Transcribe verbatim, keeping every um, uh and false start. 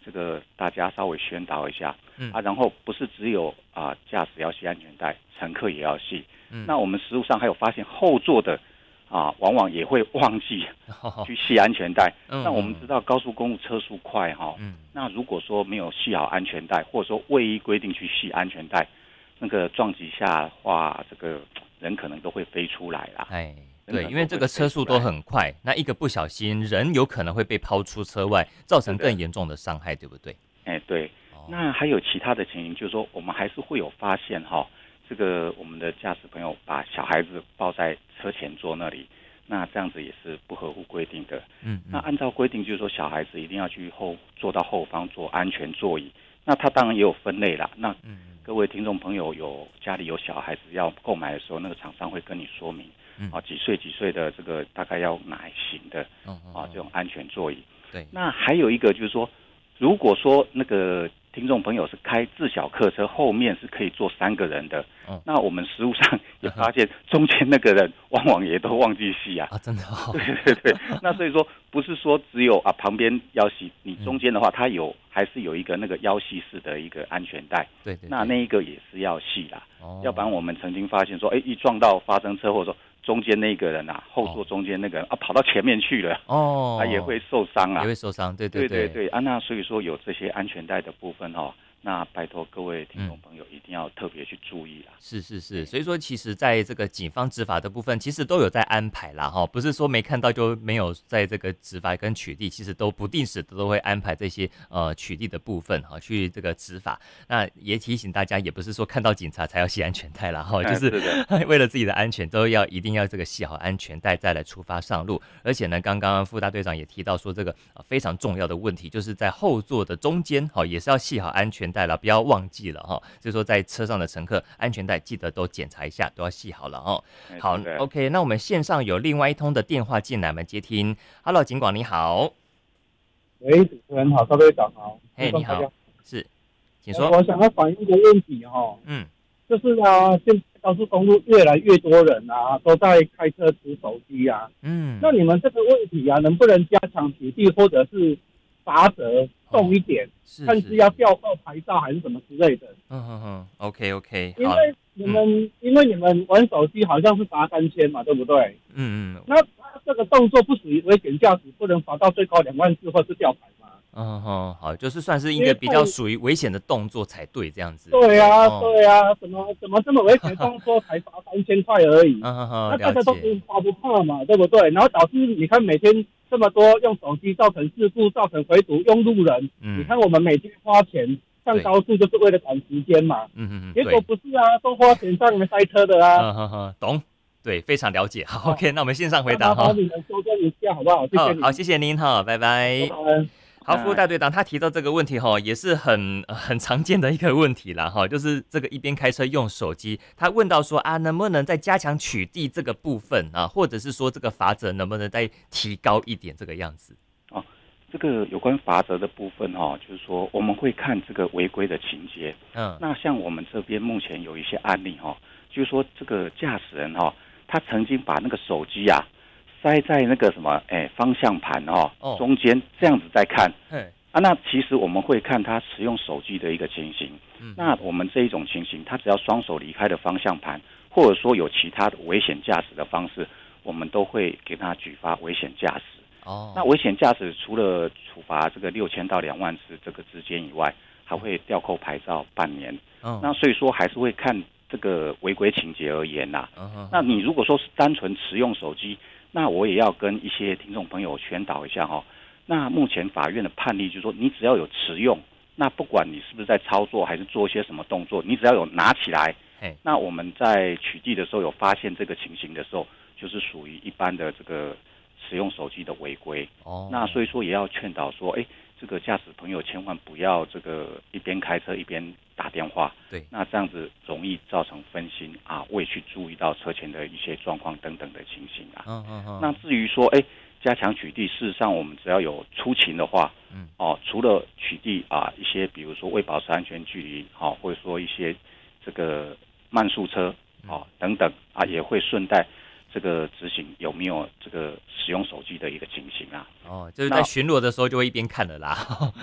这个大家稍微宣导一下， 嗯啊，然后不是只有啊驾驶要系安全带，乘客也要系。 嗯， 那我们实务上还有发现后座的啊，往往也会忘记去系安全带。 嗯那我们知道高速公路车速快哈， 嗯， 那如果说没有系好安全带，或者说未依规定去系安全带，那个撞击下的话，这个人可能都会飞出来啦。 哎，对， 人可能因为这个都会飞车速都出来。 很快，那一个不小心，人有可能会被抛出车外，造成对的更严重的伤害，对不对？ 哎，对。 哦， 那还有其他的情形，就是说我们还是会有发现哈，这个我们的驾驶朋友把小孩子抱在车前座那里，那这样子也是不合乎规定的。 嗯嗯， 那按照规定，就是说小孩子一定要去后坐到后方坐安全座椅。那他当然也有分类啦。那嗯各位听众朋友有家里有小孩子要购买的时候，那个厂商会跟你说明， 嗯， 啊，几岁几岁的这个大概要哪型的嗯嗯啊这种安全座椅。 对， 那还有一个就是说，如果说那个听众朋友是开自小客车，后面是可以坐三个人的， 哦那我们实务上也发现中间那个人往往也都忘记系啊。 啊，真的哦， 对对对，那所以说不是说只有啊旁边要系，你中间的话，它有还是有一个那个腰系式的一个安全带， 对对， 那那一个也是要系啦。 哦， 要不然我们曾经发现说，哎，一撞到发生车祸的时候，中间那个人啊，后座中间那个人啊跑到前面去了， 哦， 他也会受伤啊， 也会受伤，对对对对对啊，那所以说有这些安全带的部分哦，那拜托各位听众朋友一定要特别去注意啦。 是是是，所以说其实在这个警方执法的部分，其实都有在安排啦哈，不是说没看到就没有在这个执法跟取缔，其实都不定时的都会安排这些呃取缔的部分哈，去这个执法。那也提醒大家，也不是说看到警察才要系安全带啦哈，就是为了自己的安全，都要一定要这个系好安全带再来出发上路。而且呢，刚刚副大队长也提到说，这个、呃、非常重要的问题，就是在后座的中间哈，也是要系好安全带了，不要忘记了哈。所以说在车上的乘客安全带记得都检查一下，都要系好了哦。好 ，OK， 那我们线上有另外一通的电话进来，我们接听。Hello， 警广你好。 喂，主持人好，各位早好。 嘿，你好，是，请说。 我想要反映一个问题哈， 嗯， 就是啊，现在高速公路越来越多人啊，都在开车持手机啊，嗯，那你们这个问题啊，能不能加强取缔，或者是罚则重一点， 是看是要吊扣牌照还是什么之类的？ 嗯哼哼 ，OK OK， 因为你们、嗯、因为你们玩手机好像是罚三千嘛，对不对？ 嗯嗯， 那这个动作不属于危险驾驶，不能罚到最高两万四或是吊牌吗？ 嗯哼，好，就是算是一个比较属于危险的动作才对，这样子。 对啊，哦、对啊，怎么怎么这么危险的动作才罚三千块而已？ 嗯哼哼， 那大家都不怕不怕嘛，对不对？然后导致你看每天这么多用手机造成事故，造成回堵用路人，嗯、你看我们每天花钱上高速就是为了赶时间嘛，嗯嗯嗯，结果不是啊，都花钱上来塞车的啊。 嗯哼哼，懂。对，非常了解。好 ，OK， 那我们线上回答哈。麻烦你们修正一下好不好？谢谢你。 好，谢谢您哈，拜拜。好，副大队长他提到这个问题哈，也是很很常见的一个问题啦哈，就是这个一边开车用手机，他问到说啊，能不能再加强取缔这个部分啊，或者是说这个罚则能不能再提高一点这个样子？ 哦，这个有关罚则的部分哈，就是说我们会看这个违规的情节。嗯，那像我们这边目前有一些案例哈，就是说这个驾驶人哈。他曾经把那个手机啊塞在那个什么哎方向盘哦中间这样子在看，啊，那其实我们会看他使用手机的一个情形。嗯、那我们这一种情形，他只要双手离开了方向盘，或者说有其他的危险驾驶的方式，我们都会给他举发危险驾驶。哦，那危险驾驶除了处罚这个六千到两万次这个之间以外，还会吊扣牌照半年。哦，那所以说还是会看。这个违规情节而言呐、啊 uh-huh. 那你如果说是单纯持用手机，那我也要跟一些听众朋友宣导一下哈、哦。那目前法院的判例就是说，你只要有持用，那不管你是不是在操作还是做一些什么动作，你只要有拿起来， hey. 那我们在取缔的时候有发现这个情形的时候，就是属于一般的这个使用手机的违规。哦、oh. ，那所以说也要劝导说，哎。这个驾驶朋友千万不要这个一边开车一边打电话，对，那这样子容易造成分心啊，未去注意到车前的一些状况等等的情形啊。嗯嗯嗯。那至于说，哎，加强取缔，事实上我们只要有出勤的话，嗯，哦，除了取缔啊一些，比如说未保持安全距离，好、哦，或者说一些这个慢速车，哦等等啊，也会顺带。这个执行有没有这个使用手机的一个情形啊？ 哦，就是在巡逻的时候就会一边看了啦。